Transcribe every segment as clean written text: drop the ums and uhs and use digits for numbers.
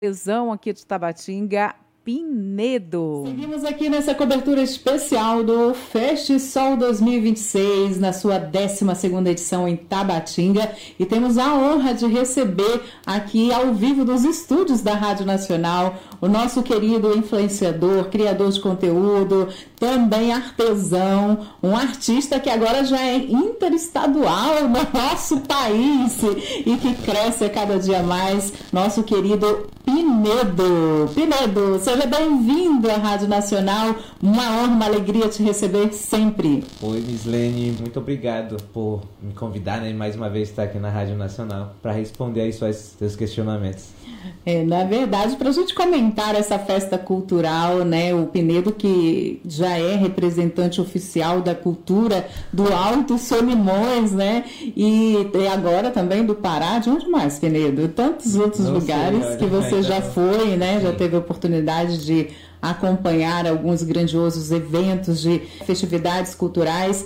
Artesão aqui de Tabatinga, Pinedo. Seguimos aqui nessa cobertura especial do FestSol 2026, na sua 12ª edição em Tabatinga, e temos a honra de receber aqui ao vivo dos estúdios da Rádio Nacional o nosso querido influenciador, criador de conteúdo, também artesão, um artista que agora já é interestadual no nosso país e que cresce a cada dia mais, nosso querido Pinedo. Pinedo, seja bem-vindo à Rádio Nacional, uma honra, uma alegria te receber sempre. Oi, Mislene, muito obrigado por me convidar, né, mais uma vez estar aqui na Rádio Nacional para responder aí seus questionamentos. Na verdade, para a gente comentar essa festa cultural, né, o Pinedo, que já é representante oficial da cultura do Alto Solimões, né, e agora também do Pará, de onde mais, Pinedo? Tantos outros lugares que você já foi, né, já teve a oportunidade de acompanhar alguns grandiosos eventos de festividades culturais.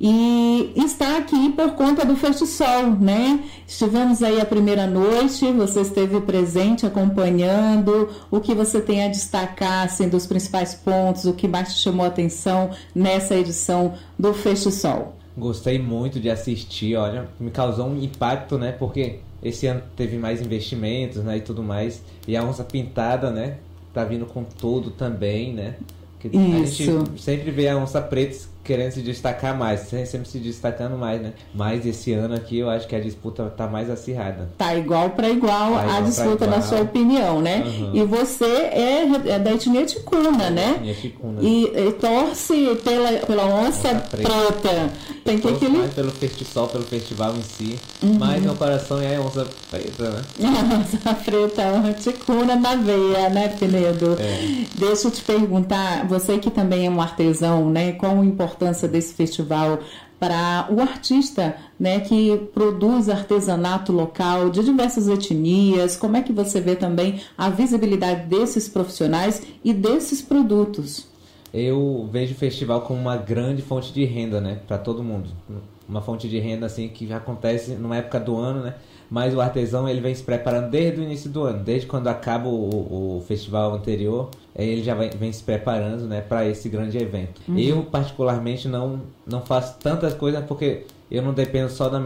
E está aqui por conta do FestSol, né? Estivemos aí a primeira noite, você esteve presente acompanhando. O que você tem a destacar, assim, dos principais pontos, o que mais te chamou a atenção nessa edição do FestSol? Gostei muito de assistir, olha, me causou um impacto, né? Porque esse ano teve mais investimentos, né, e tudo mais. E a onça pintada, né, tá vindo com tudo também, né? Isso. A gente sempre vê a onça preta querendo se destacar mais, sempre se destacando mais, né? Mas esse ano aqui eu acho que a disputa tá mais acirrada. Tá igual para igual a disputa, na sua opinião, né? Uhum. E você é da etnia ticuna, né? Etnia ticuna. E torce pela onça preta. Tem que equilibrar. Mais pelo FestSol, pelo festival em si. Uhum. Mas meu coração é a onça preta, né? A onça preta, a ticuna na veia, né, Pinedo? Deixa eu te perguntar, você que também é um artesão, né? Qual a importância desse festival para o artista, né, que produz artesanato local de diversas etnias? Como é que você vê também a visibilidade desses profissionais e desses produtos? Eu vejo o festival como uma grande fonte de renda, né, para todo mundo. Uma fonte de renda assim que já acontece numa época do ano, né? Mas o artesão ele vem se preparando desde o início do ano, desde quando acaba o festival anterior, ele já vem se preparando, né, para esse grande evento. Uhum. Eu particularmente não faço tantas coisas porque eu não dependo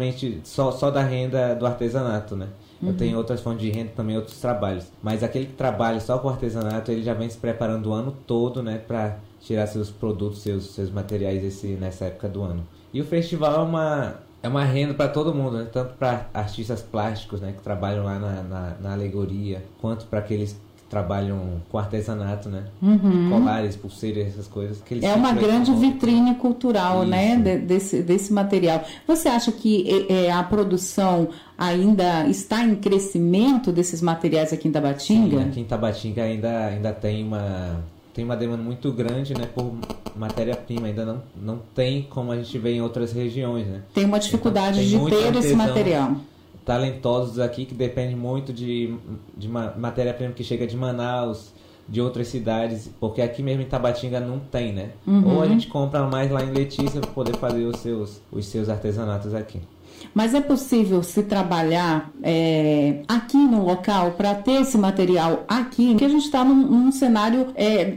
só da renda do artesanato, né? Uhum. Eu tenho outras fontes de renda também, outros trabalhos. Mas aquele que trabalha só com artesanato, ele já vem se preparando o ano todo, né, para tirar seus produtos, seus materiais nessa época do ano. E o festival é uma renda para todo mundo, né? Tanto para artistas plásticos, né, que trabalham lá na alegoria, quanto para aqueles que trabalham com artesanato, né? Uhum. Colares, pulseiras, essas coisas. É uma grande vitrine cultural, isso, né, desse material. Você acha que a produção ainda está em crescimento desses materiais aqui em Tabatinga? Sim, aqui em Tabatinga ainda tem uma demanda muito grande, né, por matéria-prima. Ainda não tem como a gente vê em outras regiões, né? Tem uma dificuldade de ter esse material. Talentosos aqui que dependem muito de matéria-prima que chega de Manaus, de outras cidades, porque aqui mesmo em Tabatinga não tem, né? Uhum. Ou a gente compra mais lá em Letícia para poder fazer os seus artesanatos aqui. Mas é possível se trabalhar aqui no local para ter esse material aqui? Porque a gente está num cenário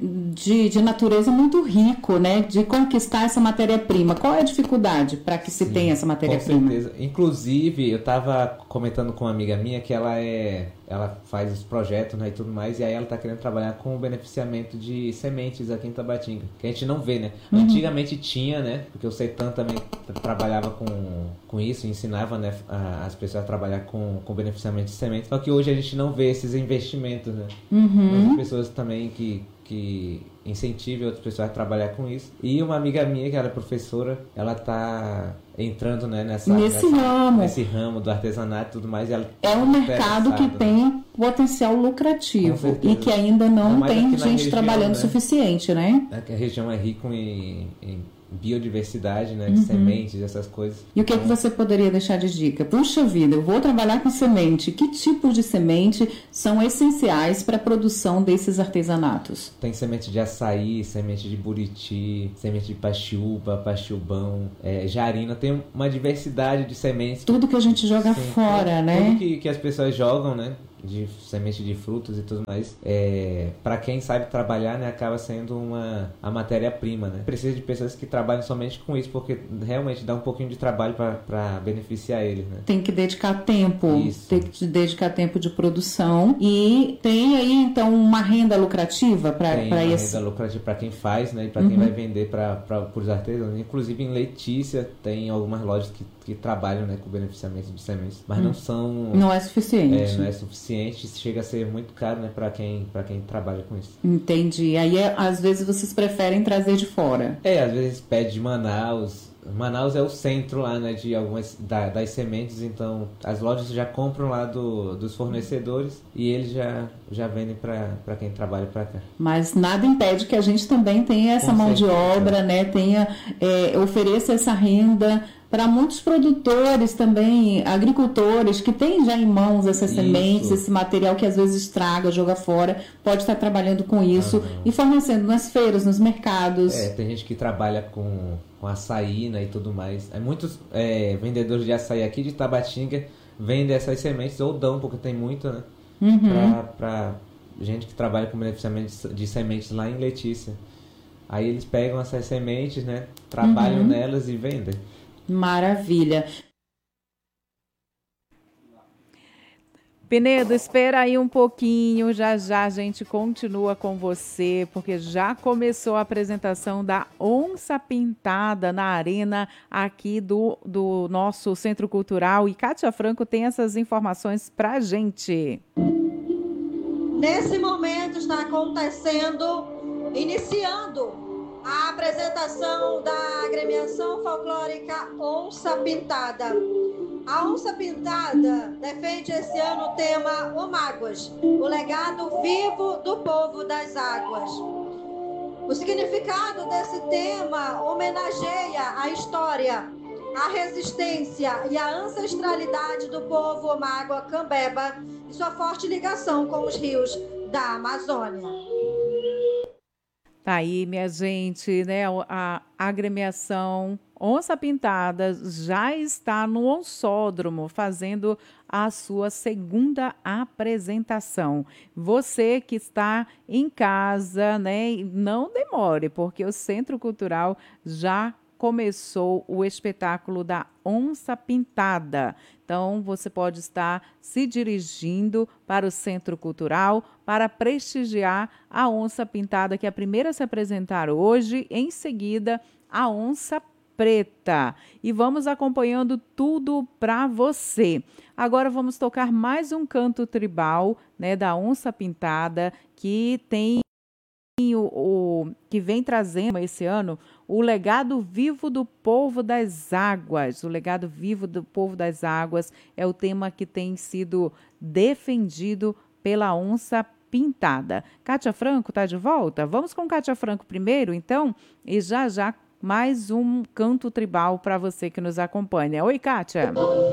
de natureza muito rico, né? De conquistar essa matéria-prima. Qual é a dificuldade para que se tenha essa matéria-prima? Com certeza. Inclusive, eu estava comentando com uma amiga minha que ela faz os projetos, né, e tudo mais, e aí ela está querendo trabalhar com o beneficiamento de sementes aqui em Tabatinga, que a gente não vê, né? Uhum. Antigamente tinha, né? Porque o CETAM também trabalhava com isso, ensinava, né, as pessoas a trabalhar com beneficiamento de sementes, só que hoje a gente não vê esses investimentos, né? Uhum. As pessoas também que incentive outras pessoas a trabalhar com isso. E uma amiga minha, que era professora, ela tá entrando, né, nesse ramo do artesanato e tudo mais. É um mercado que tem potencial lucrativo e que ainda não tem gente região, trabalhando suficiente, né? A região é rica em biodiversidade, né, de sementes, essas coisas. E o que é que você poderia deixar de dica? Puxa vida, eu vou trabalhar com semente. Que tipos de semente são essenciais para a produção desses artesanatos? Tem semente de açaí, semente de buriti, semente de paxiúba, paxiubão, jarina. Tem uma diversidade de sementes. Tudo que a gente joga fora, né? Tudo que as pessoas jogam, né? de semente de frutas e tudo mais, para quem sabe trabalhar, né, acaba sendo a matéria-prima, né? Precisa de pessoas que trabalhem somente com isso, porque realmente dá um pouquinho de trabalho para beneficiar eles, né? Tem que dedicar tempo, Isso. tem que dedicar tempo de produção e tem aí então uma renda lucrativa para esse. Renda lucrativa para quem faz, né, e para quem vai vender para os artesãos. Inclusive em Letícia tem algumas lojas que trabalham, né, com beneficiamento de sementes, mas Não é suficiente. Não é suficiente, chega a ser muito caro, né, para quem trabalha com isso. Entendi. Aí às vezes vocês preferem trazer de fora. Às vezes pede de Manaus. Manaus é o centro lá, né, de algumas das sementes, então as lojas já compram lá dos fornecedores e eles já vendem para quem trabalha para cá. Mas nada impede que a gente também tenha essa mão de obra, né, ofereça essa renda para muitos produtores também, agricultores que têm já em mãos essas sementes, esse material que às vezes estraga, joga fora, pode estar trabalhando com isso e fornecendo nas feiras, nos mercados. Tem gente que trabalha com açaí, né, e tudo mais. Muitos vendedores de açaí aqui de Tabatinga vendem essas sementes ou dão, porque tem muito, né, para gente que trabalha com beneficiamento de sementes lá em Letícia. Aí eles pegam essas sementes, né, trabalham nelas e vendem. Maravilha. Pinedo, espera aí um pouquinho, já a gente continua com você, porque já começou a apresentação da Onça Pintada na arena aqui do nosso Centro Cultural e Kátia Franco tem essas informações pra gente. Nesse momento está acontecendo, iniciando a apresentação da agremiação folclórica Onça Pintada. A Onça Pintada defende esse ano o tema Omáguas, o legado vivo do povo das águas. O significado desse tema homenageia a história, a resistência e a ancestralidade do povo Omágua Cambeba e sua forte ligação com os rios da Amazônia. Tá aí, minha gente, né? A agremiação Onça Pintada já está no Onçódromo fazendo a sua segunda apresentação. Você que está em casa, né? Não demore, porque o Centro Cultural já começou o espetáculo da Onça Pintada. Então, você pode estar se dirigindo para o Centro Cultural para prestigiar a Onça Pintada, que é a primeira a se apresentar hoje. Em seguida, a Onça Preta. E vamos acompanhando tudo para você. Agora vamos tocar mais um canto tribal, né, da Onça Pintada, que tem que vem trazendo esse ano o legado vivo do povo das águas. O legado vivo do povo das águas é o tema que tem sido defendido pela Onça Pintada. Kátia Franco está de volta? Vamos com Kátia Franco primeiro, então, e já mais um canto tribal para você que nos acompanha. Oi, Kátia.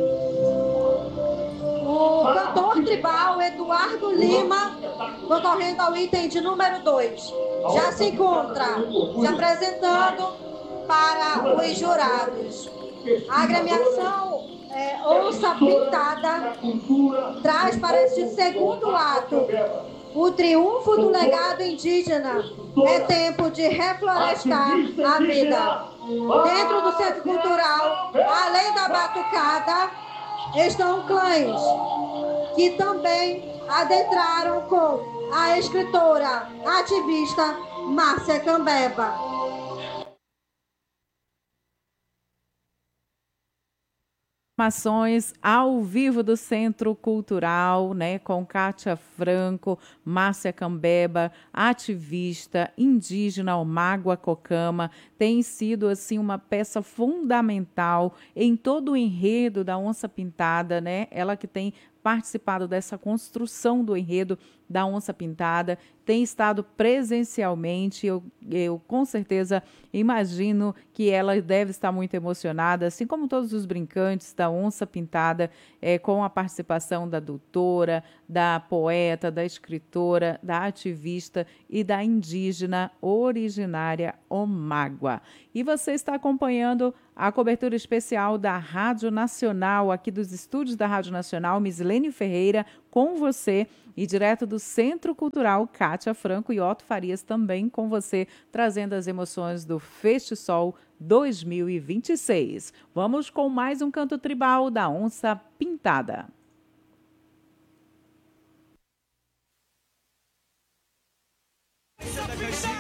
O cantor tribal Eduardo Lima, concorrendo ao item de número 2, já se encontra se apresentando para os jurados. A agremiação Onça Pintada traz para este segundo ato o triunfo do legado indígena. É tempo de reflorestar a vida. Dentro do Centro Cultural, além da batucada, estão clãs que também adentraram com a escritora ativista Márcia Cambeba. Informações ao vivo do Centro Cultural, né, com Kátia Franco, Márcia Cambeba, ativista indígena Omágua Cocama, tem sido assim uma peça fundamental em todo o enredo da Onça Pintada, né? Ela que tem participado dessa construção do enredo da Onça Pintada, tem estado presencialmente. Eu com certeza imagino que ela deve estar muito emocionada, assim como todos os brincantes da Onça Pintada, com a participação da doutora, da poeta, da escritora, da ativista e da indígena originária Omágua. E você está acompanhando a cobertura especial da Rádio Nacional, aqui dos estúdios da Rádio Nacional, Mislene Ferreira, com você, e direto do Centro Cultural Kátia Franco e Otto Farias também com você, trazendo as emoções do Festisol 2026. Vamos com mais um canto tribal da Onça Pintada. Onça Pintada!